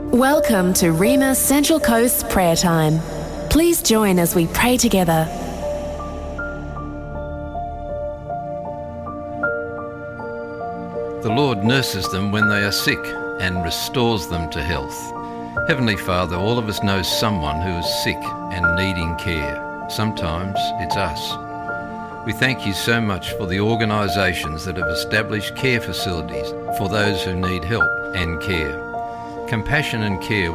Welcome to Rema Central Coast Prayer Time. Please join as we pray together. The Lord nurses them when they are sick and restores them to health. Heavenly Father, all of us know someone who is sick and needing care. Sometimes it's us. We thank you so much for the organisations that have established care facilities for those who need help and care. Compassion and Care